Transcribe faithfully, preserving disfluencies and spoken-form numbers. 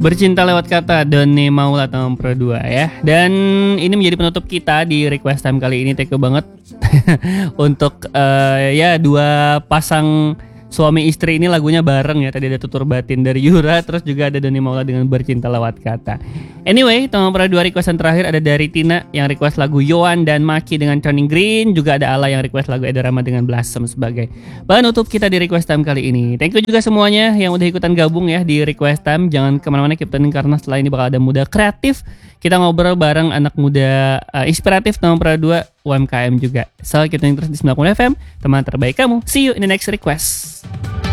Bercinta lewat kata Doni Maula tahun Pro dua ya. Dan ini menjadi penutup kita di request time kali ini. Thank you banget untuk uh, ya dua pasang suami istri ini lagunya bareng ya. Tadi ada Tutur Batin dari Yura, terus juga ada Doni Maula dengan Bercinta Lewat Kata. Anyway, tahun Pro dua requestan terakhir ada dari Tina yang request lagu Yohan dan Maki dengan Turning Green. Juga ada Ala yang request lagu Eda Rama dengan Blossom sebagai penutup kita di request time kali ini. Thank you juga semuanya yang udah ikutan gabung ya di request time. Jangan kemana-mana, keep tuning karena setelah ini bakal ada muda kreatif. Kita ngobrol bareng anak muda uh, inspiratif tahun Pro dua U M K M juga. So, keep tuning terus di sembilan puluh F M, teman terbaik kamu. See you in the next request.